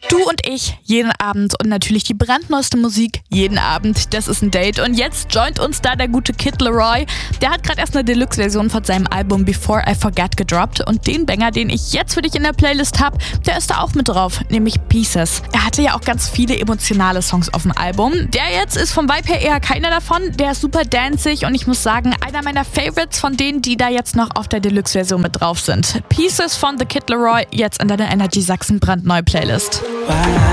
Du und ich jeden Abend und natürlich die brandneueste Musik jeden Abend. Das ist ein Date. Und jetzt joint uns da der gute Kid Laroi. Der hat gerade erst eine Deluxe-Version von seinem Album Before I Forget gedroppt. Und den Banger, den ich jetzt für dich in der Playlist habe, der ist da auch mit drauf, nämlich Pieces. Er hatte ja auch ganz viele emotionale Songs auf dem Album. Der jetzt ist vom Vibe her eher keiner davon. Der ist super danzig und ich muss sagen, einer meiner Favorites von denen, die da jetzt noch auf der Deluxe-Version mit drauf sind. Pieces von The Kid Laroi, jetzt in deiner Energy Sachsen brandneue Playlist.